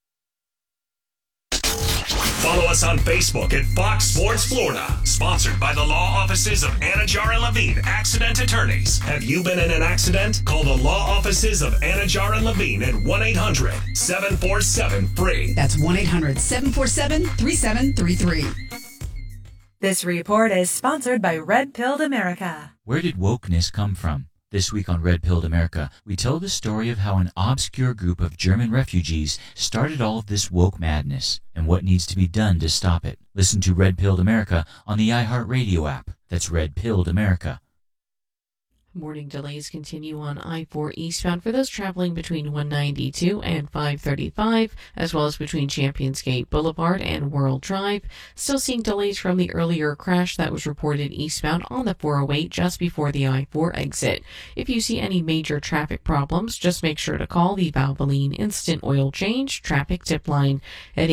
Follow us on Facebook at Fox Sports Florida. Sponsored by the law offices of Anajar and Levine, accident attorneys. Have you been in an accident? Call the law offices of Anajar and Levine at 1-800-747-FREE. That's 1-800-747-3733. This report is sponsored by Red Pilled America. Where did wokeness come from? This week on Red Pilled America, we tell the story of how an obscure group of German refugees started all of this woke madness and what needs to be done to stop it. Listen to Red Pilled America on the iHeartRadio app. That's Red Pilled America. Morning delays continue on I-4 eastbound for those traveling between 192 and 535, as well as between Champions Gate Boulevard and World Drive. Still seeing delays from the earlier crash that was reported eastbound on the 408 just before the I-4 exit. If you see any major traffic problems, just make sure to call the Valvoline Instant Oil Change Traffic Tip Line at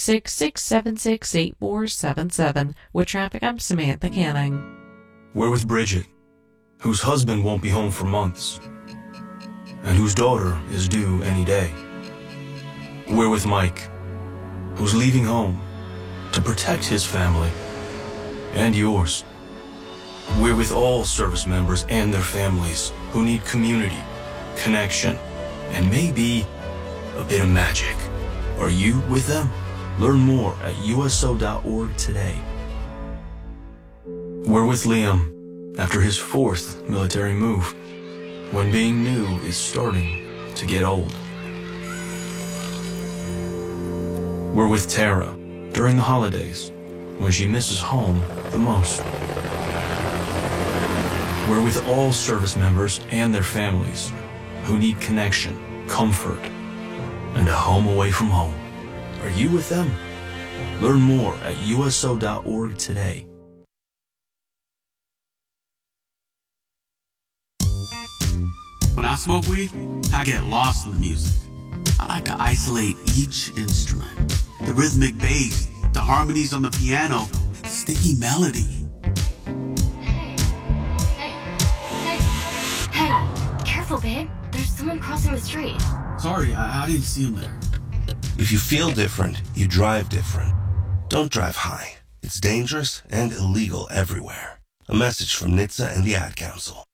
866-676-8477. With traffic, I'm Samantha Canning. We're with Bridget, whose husband won't be home for months, and whose daughter is due any day. We're with Mike, who's leaving home to protect his family and yours. We're with all service members and their families who need community, connection, and maybe a bit of magic. Are you with them? Learn more at USO.org today. We're with Liam, after his 4th military move, when being new is starting to get old. We're with Tara during the holidays, when she misses home the most. We're with all service members and their families who need connection, comfort, and a home away from home. Are you with them? Learn more at USO.org today. When I smoke weed, I get lost in the music. I like to isolate each instrument. The rhythmic bass, the harmonies on the piano, sticky melody. Hey, careful, babe. There's someone crossing the street. Sorry, I didn't see him there. If you feel different, you drive different. Don't drive high. It's dangerous and illegal everywhere. A message from NHTSA and the Ad Council.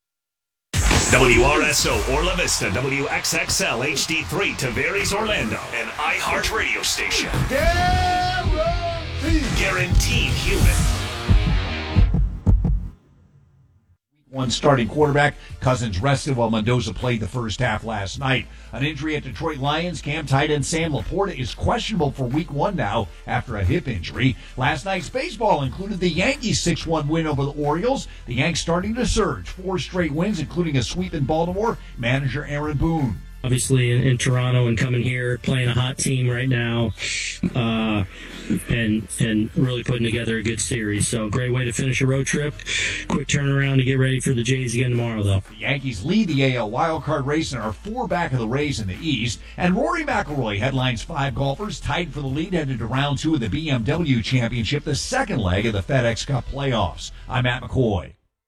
WRSO Orla Vista, WXXL HD3 Tavares Orlando, an iHeart radio station. Guaranteed human. One starting quarterback. Cousins rested while Mendoza played the first half last night. An injury at Detroit Lions camp. Tight end Sam Laporta is questionable for week 1 now after a hip injury. Last night's baseball included the Yankees' 6-1 win over the Orioles. The Yanks starting to surge. 4 straight wins, including a sweep in Baltimore. Manager Aaron Boone. obviously in Toronto and coming here, playing a hot team right now, and really putting together a good series. So great way to finish a road trip. Quick turnaround to get ready for the Jays again tomorrow, though. The Yankees lead the AL wildcard race and are 4 back of the Rays in the East. And Rory McIlroy headlines 5 golfers tied for the lead headed to round 2 of the BMW Championship, the second leg of the FedEx Cup playoffs. I'm Matt McCoy.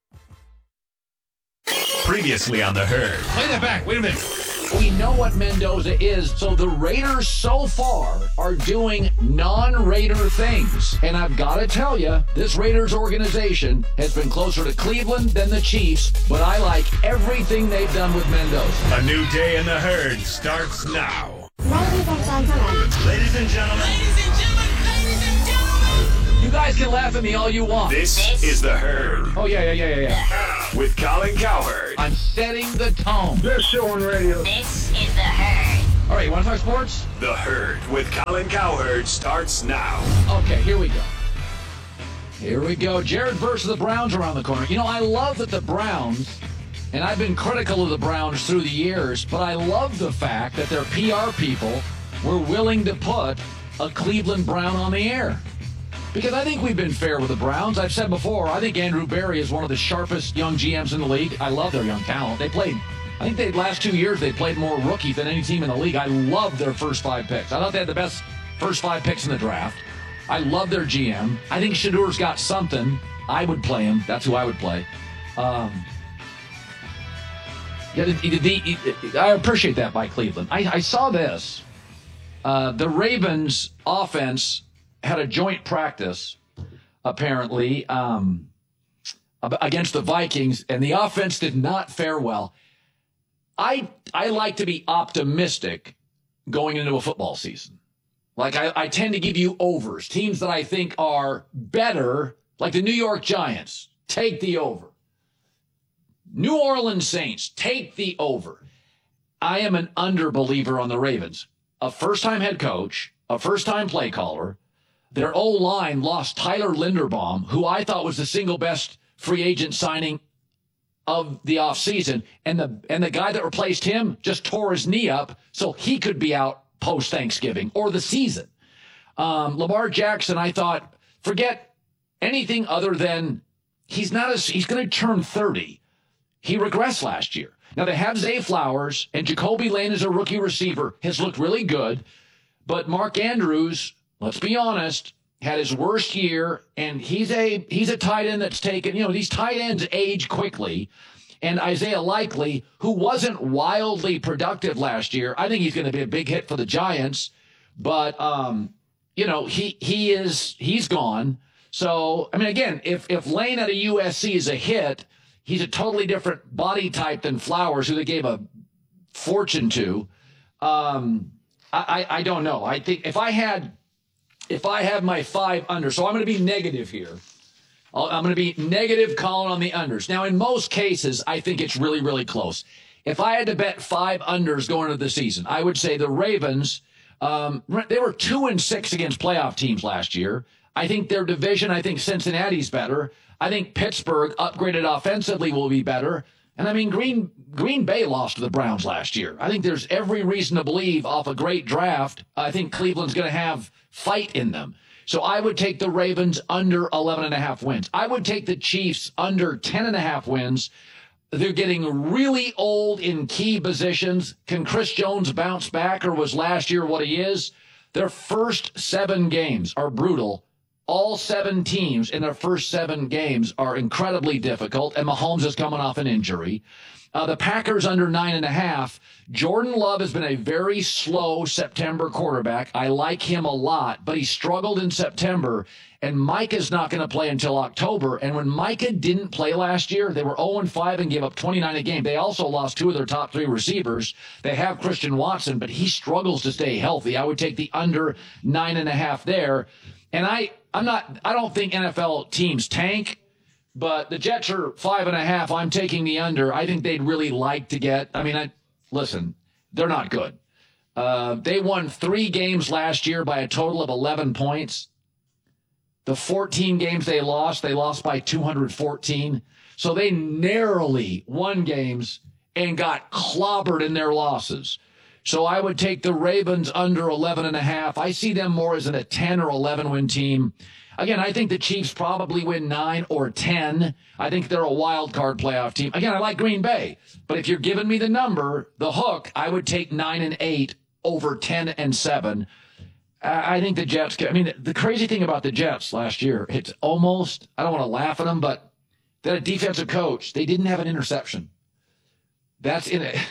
Previously on The Herd. Play that back. Wait a minute. We know what Mendoza is, so the Raiders so far are doing non-Raider things. And I've got to tell you, this Raiders organization has been closer to Cleveland than the Chiefs, but I like everything they've done with Mendoza. A new day in The Herd starts now. Ladies and gentlemen. Ladies and gentlemen. You guys can laugh at me all you want. This is The Herd. Oh, yeah. With Colin Cowherd. I'm setting the tone. Best show on radio. This is The Herd. All right, you want to talk sports? The Herd with Colin Cowherd starts now. Okay, here we go. Jared versus the Browns around the corner. You know, I love that the Browns, and I've been critical of the Browns through the years, but I love the fact that their PR people were willing to put a Cleveland Brown on the air. Because I think we've been fair with the Browns. I've said before, I think Andrew Berry is one of the sharpest young GMs in the league. I love their young talent. Last 2 years, they played more rookie than any team in the league. I love their first 5 picks. I thought they had the best first 5 picks in the draft. I love their GM. I think Shadour's got something. I would play him. That's who I would play. I appreciate that by Cleveland. I saw this. The Ravens offense had a joint practice, apparently, against the Vikings, and the offense did not fare well. I like to be optimistic going into a football season. Like, I tend to give you overs. Teams that I think are better, like the New York Giants, take the over. New Orleans Saints, take the over. I am an underbeliever on the Ravens. A first-time head coach, a first-time play caller. Their O-line lost Tyler Linderbaum, who I thought was the single best free agent signing of the offseason. And the guy that replaced him just tore his knee up, so he could be out post-Thanksgiving or the season. Lamar Jackson, I thought, forget anything other than he's going to turn 30. He regressed last year. Now, they have Zay Flowers, and Jacoby Lane as a rookie receiver has looked really good. But Mark Andrews, let's be honest, had his worst year, and he's a tight end that's taken, these tight ends age quickly. And Isaiah Likely, who wasn't wildly productive last year, I think he's going to be a big hit for the Giants. But, he's gone. So, I mean, again, if Lane at a USC is a hit, he's a totally different body type than Flowers, who they gave a fortune to. I don't know. I think if I have my 5 under, so I'm going to be negative here. I'm going to be negative calling on the unders. Now, in most cases, I think it's really, really close. If I had to bet 5 unders going into the season, I would say the Ravens, they were 2-6 against playoff teams last year. I think their division, I think Cincinnati's better. I think Pittsburgh, upgraded offensively, will be better. And I mean, Green Bay lost to the Browns last year. I think there's every reason to believe off a great draft, I think Cleveland's going to have fight in them. So I would take the Ravens under 11.5 wins. I would take the Chiefs under 10.5 wins. They're getting really old in key positions. Can Chris Jones bounce back, or was last year what he is? Their first 7 games are brutal. All 7 teams in their first 7 games are incredibly difficult, and Mahomes is coming off an injury. The Packers under 9.5. Jordan Love has been a very slow September quarterback. I like him a lot, but he struggled in September, and Micah's not going to play until October. And when Micah didn't play last year, they were 0-5 and gave up 29 a game. They also lost 2 of their top 3 receivers. They have Christian Watson, but he struggles to stay healthy. I would take the under 9.5 there. And I don't think NFL teams tank, but the Jets are 5.5. I'm taking the under. I think they'd really like to get, listen, they're not good. They won 3 games last year by a total of 11 points. The 14 games they lost by 214. So they narrowly won games, and got clobbered in their losses. So I would take the Ravens under 11.5. I see them more as a 10 or 11 win team. Again, I think the Chiefs probably win 9 or 10. I think they're a wild card playoff team. Again, I like Green Bay. But if you're giving me the number, the hook, I would take 9 and 8 over 10 and 7. I think the Jets, the crazy thing about the Jets last year, it's almost, I don't want to laugh at them, but they had a defensive coach. They didn't have an interception. That's in it.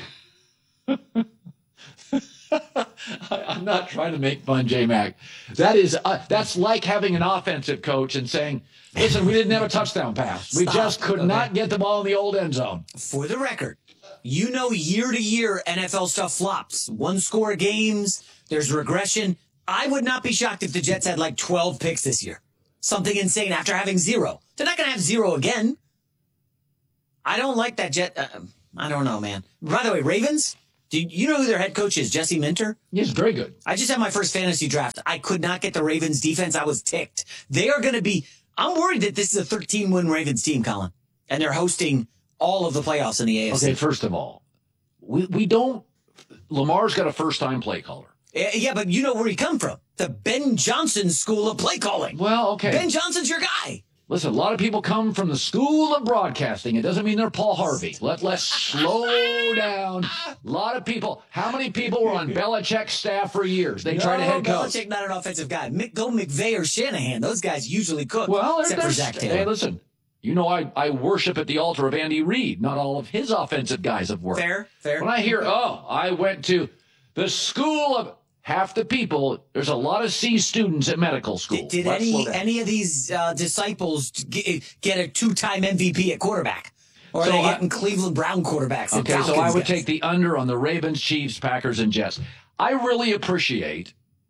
I'm not trying to make fun, J-Mac. That's like having an offensive coach and saying, listen, we didn't have a touchdown pass. We just could not get the ball in the old end zone. For the record, you know year to year NFL stuff flops. One score games, there's regression. I would not be shocked if the Jets had like 12 picks this year. Something insane after having 0. They're not going to have 0 again. I don't like that Jet. I don't know, man. By the way, Ravens, do you know who their head coach is? Jesse Minter? Yes, very good. I just had my first fantasy draft. I could not get the Ravens defense. I was ticked. They are going to be, I'm worried that this is a 13-win Ravens team, Colin. And they're hosting all of the playoffs in the AFC. Okay, first of all, we don't, Lamar's got a first-time play caller. Yeah, but you know where he come from. The Ben Johnson school of play calling. Well, okay. Ben Johnson's your guy. Listen, a lot of people come from the school of broadcasting. It doesn't mean they're Paul Harvey. Let's slow down. A lot of people. How many people were on Belichick's staff for years? They tried to head coach. Belichick not an offensive guy. Go McVay or Shanahan. Those guys usually cook. Well, except for Zach Taylor. Hey, listen. You know, I worship at the altar of Andy Reid. Not all of his offensive guys have worked. Fair. When I hear, I went to the school of half the people, there's a lot of C students at medical school. Did any of these disciples get a 2-time MVP at quarterback? Or are they getting Cleveland Brown quarterbacks? Okay, so I would take the under on the Ravens, Chiefs, Packers, and Jets. I really appreciate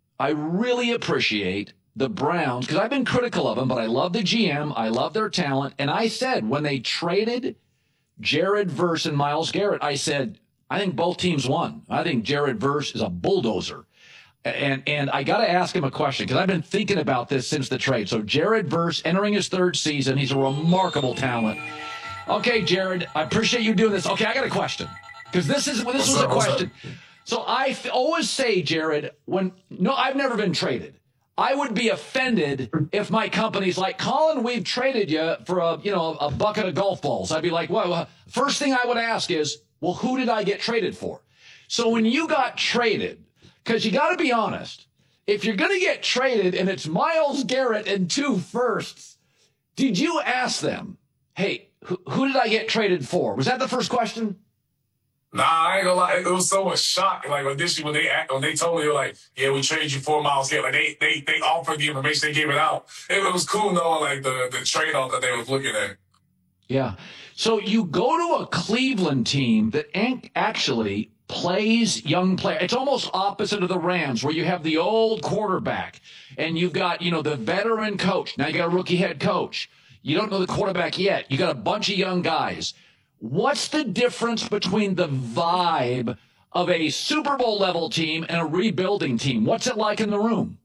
the Browns, because I've been critical of them, but I love the GM. I love their talent. And I said, when they traded Jared Verse and Myles Garrett, I said, I think both teams won. I think Jared Verse is a bulldozer. And I got to ask him a question, because I've been thinking about this since the trade. So Jared Verse entering his 3rd season. He's a remarkable talent. Okay, Jared, I appreciate you doing this. Okay, I got a question, because this was a question. So I always say, Jared, I've never been traded. I would be offended if my company's like, Colin, we've traded you for a bucket of golf balls. I'd be like, well, first thing I would ask is, well, who did I get traded for? So when you got traded, because you got to be honest, if you're going to get traded and it's Myles Garrett and 2 firsts, did you ask them, hey, who did I get traded for? Was that the first question? Nah, I ain't gonna lie. It was so much shock. Like initially when they told me, they were like, yeah, we traded you for Myles Garrett. Like they offered the information, they gave it out. It was cool knowing like the trade off that they was looking at. Yeah. So you go to a Cleveland team that actually plays young players. It's almost opposite of the Rams, where you have the old quarterback and you've got, the veteran coach. Now you got a rookie head coach. You don't know the quarterback yet. You got a bunch of young guys. What's the difference between the vibe of a Super Bowl level team and a rebuilding team? What's it like in the room?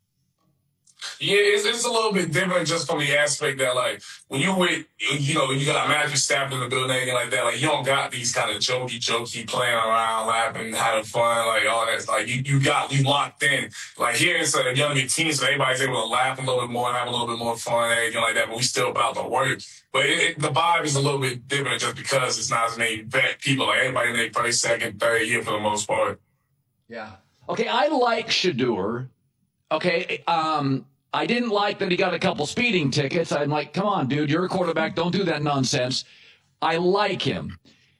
Yeah, it's a little bit different just from the aspect that, like, when you with, you got Matthew Stafford in the building, anything like that, like, you don't got these kind of jokey, playing around, laughing, having fun, like, all that. Like, you locked in. Like, here it's a younger team, so everybody's able to laugh a little bit more and have a little bit more fun, anything like that, but we still about to work. But the vibe is a little bit different just because it's not as many vet people, like, everybody in their first, second, third year for the most part. Yeah. Okay, I like Shedeur. Okay, I didn't like that he got a couple speeding tickets. I'm like, come on, dude, you're a quarterback. Don't do that nonsense. I like him.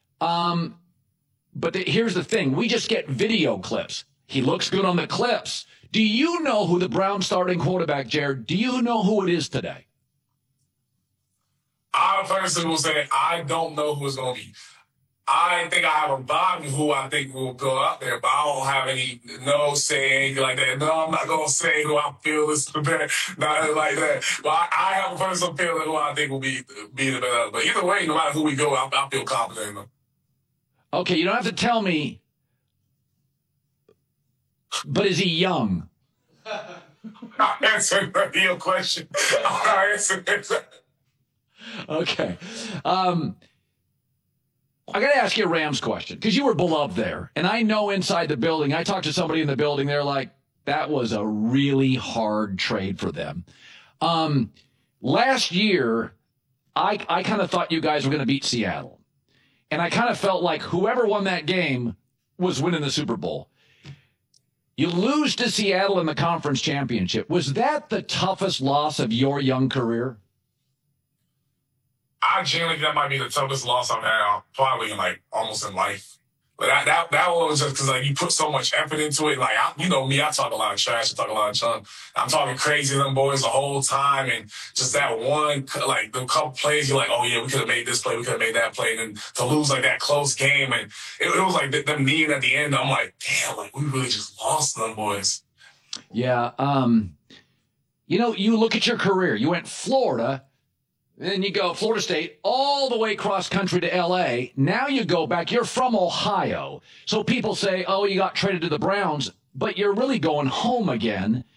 But here's the thing. We just get video clips. He looks good on the clips. Do you know who the Browns starting quarterback, Jared? Do you know who it is today? I personally will say I don't know who it's going to be. I think I have a vibe of who I think will go out there, but I don't have any saying like that. No, I'm not going to say who I feel is the best, nothing like that. But I have a personal feeling who I think will be the best. But either way, no matter who we go, I feel confident in them. Okay, you don't have to tell me, but is he young? I'll answer your question. I'll answer it. Okay. I got to ask you a Rams question because you were beloved there. And I know inside the building, I talked to somebody in the building. They're like, that was a really hard trade for them. Last year, I kind of thought you guys were going to beat Seattle. And I kind of felt like whoever won that game was winning the Super Bowl. You lose to Seattle in the conference championship. Was that the toughest loss of your young career? I genuinely think that might be the toughest loss I've had, probably almost in life. But that one was just because you put so much effort into it. You know me, I talk a lot of trash, I talk a lot of junk. I'm talking crazy to them boys the whole time, and just that one, the couple plays, you're like, oh yeah, we could have made this play, we could have made that play, and then to lose that close game, and it was like them kneeling at the end. I'm like, damn, we really just lost them boys. Yeah. You look at your career. You went Florida. Then you go Florida State all the way cross country to L.A. Now you go back. You're from Ohio. So people say, oh, you got traded to the Browns, but you're really going home again.